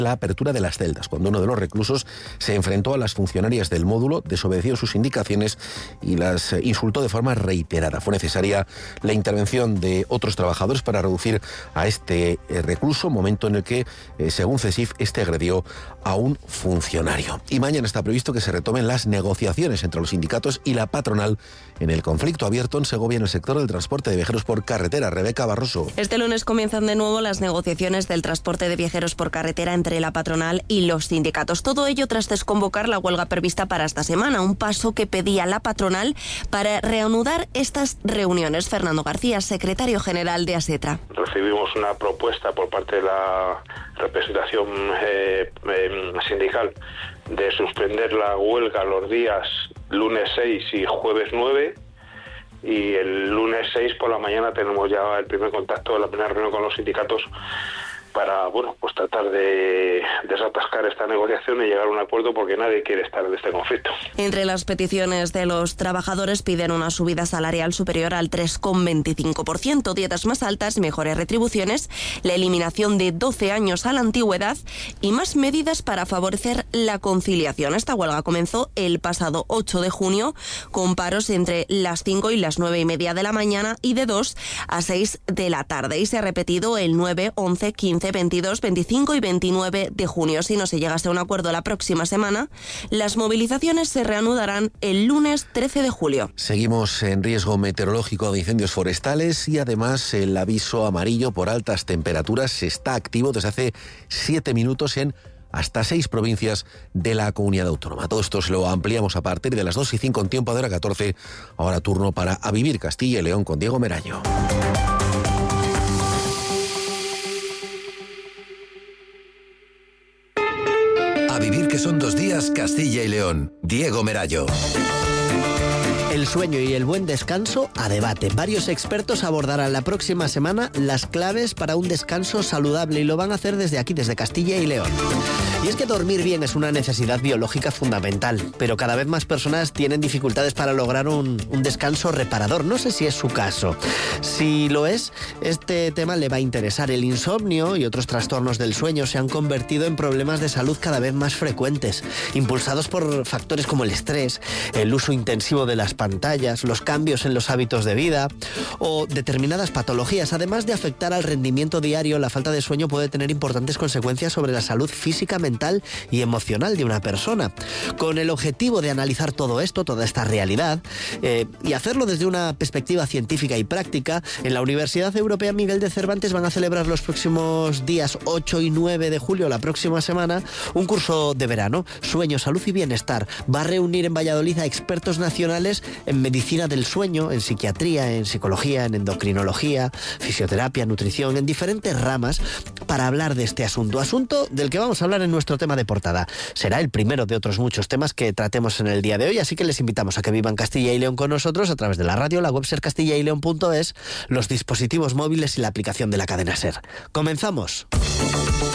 la apertura de las celdas, cuando uno de los reclusos se enfrentó a las funcionarias del módulo, desobedeció sus indicaciones y las insultó de forma reiterada. Fue necesaria la intervención de otros trabajadores para reducir a este recluso, momento en el que, según CESIF, este agredió a un funcionario. Y mañana está previsto que se retomen las negociaciones entre los sindicatos y la patronal en el conflicto abierto en Segovia en el sector del transporte de viajeros por carretera. Rebeca Barroso. Este lunes comienzan de nuevo las negociaciones del transporte de viajeros por carretera entre la patronal y los sindicatos. Todo ello tras desconvocar la huelga prevista para esta semana, un paso que pedía la patronal para reanudar estas reuniones. Fernando García, secretario general de ASETRA. Recibimos una propuesta por parte de la representación sindical de suspender la huelga los días lunes 6 y jueves 9. Y el lunes 6 por la mañana tenemos ya el primer contacto, la primera reunión con los sindicatos para, pues tratar de desatascar esta negociación y llegar a un acuerdo, porque nadie quiere estar en este conflicto. Entre las peticiones de los trabajadores piden una subida salarial superior al 3,25%, dietas más altas, mejores retribuciones, la eliminación de 12 años a la antigüedad y más medidas para favorecer la conciliación. Esta huelga comenzó el pasado 8 de junio con paros entre las 5 y las 9:30 de la mañana y de 2 a 6 de la tarde, y se ha repetido el 9, 11, 15, 22, 25 y 29 de junio. Si no se llegase a un acuerdo la próxima semana, las movilizaciones se reanudarán el lunes 13 de julio. Seguimos en riesgo meteorológico de incendios forestales y además el aviso amarillo por altas temperaturas está activo desde hace 7 minutos en hasta 6 provincias de la comunidad autónoma. Todo esto se lo ampliamos a partir de las 2:05 en tiempo de hora 14. Ahora turno para A Vivir Castilla y León con Diego Merayo. A Vivir, que son 2 días, Castilla y León. Diego Merayo. El sueño y el buen descanso a debate. Varios expertos abordarán la próxima semana las claves para un descanso saludable y lo van a hacer desde aquí, desde Castilla y León. Y es que dormir bien es una necesidad biológica fundamental, pero cada vez más personas tienen dificultades para lograr un descanso reparador. No sé si es su caso. Si lo es, este tema le va a interesar. El insomnio y otros trastornos del sueño se han convertido en problemas de salud cada vez más frecuentes, impulsados por factores como el estrés, el uso intensivo de las pantallas, los cambios en los hábitos de vida o determinadas patologías. Además de afectar al rendimiento diario, la falta de sueño puede tener importantes consecuencias sobre la salud física, mental y emocional de una persona. Con el objetivo de analizar todo esto, toda esta realidad, y hacerlo desde una perspectiva científica y práctica, en la Universidad Europea Miguel de Cervantes van a celebrar los próximos días 8 y 9 de julio, la próxima semana, un curso de verano, Sueño, Salud y Bienestar. Va a reunir en Valladolid a expertos nacionales en medicina del sueño, en psiquiatría, en psicología, en endocrinología, fisioterapia, nutrición, en diferentes ramas, para hablar de este asunto del que vamos a hablar en nuestro tema de portada. Será el primero de otros muchos temas que tratemos en el día de hoy, así que les invitamos a que vivan Castilla y León con nosotros a través de la radio, la web sercastillaileon.es, los dispositivos móviles y la aplicación de la cadena SER. ¡Comenzamos!